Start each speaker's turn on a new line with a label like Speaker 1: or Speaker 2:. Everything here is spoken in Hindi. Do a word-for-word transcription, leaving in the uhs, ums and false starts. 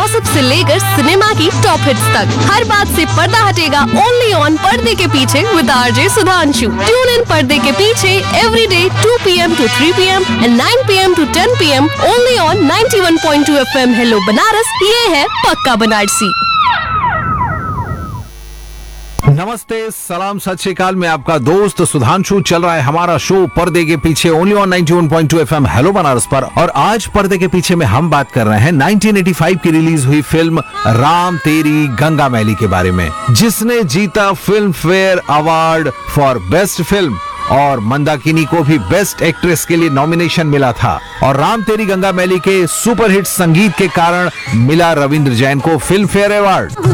Speaker 1: गॉसिप से लेकर सिनेमा की टॉप हिट्स तक, हर बात से पर्दा हटेगा ओनली ऑन पर्दे के पीछे with RJ Sudhanshu. Tune in पर्दे के पीछे every day to P M to three P M and nine P M to ten P am only on ninety one point two F M. Hello Banaras, ये है पक्का बनारसी।
Speaker 2: नमस्ते, सलाम, सत श्री अकाल। मैं आपका दोस्त सुधांशु। चल रहा है हमारा शो पर्दे के पीछे only on ninety one point two F M hello Banaras पर। और आज पर्दे के पीछे में हम बात कर रहे हैं नाइंटीन एटी फाइव की रिलीज हुई फिल्म राम तेरी गंगा मैली के बारे में, जिसने जीता film fair award for best film और मंदाकिनी को भी बेस्ट एक्ट्रेस के लिए नॉमिनेशन मिला था। और राम तेरी गंगा मैली के सुपरहिट संगीत के कारण मिला रविंद्र जैन को फिल्म फेयर अवार्ड।